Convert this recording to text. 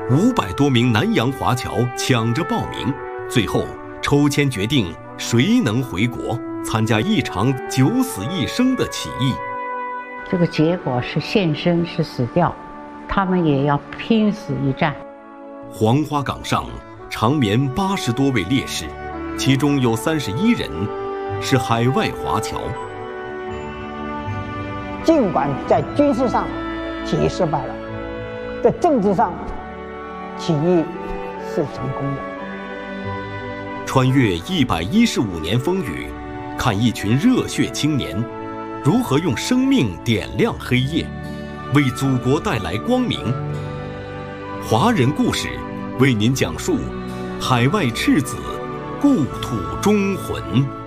500多名南洋华侨抢着报名，最后抽签决定谁能回国参加一场9死1生的起义。 这个结果是献身是死掉，他们也要拼死一战。 黄花岗上长眠80多位烈士，其中有31人是海外华侨。 尽管在军事上起义失败了，在政治上起义是成功的。 穿越115年风雨，看一群热血青年如何用生命点亮黑夜，为祖国带来光明。华人故事为您讲述海外赤子故土忠魂。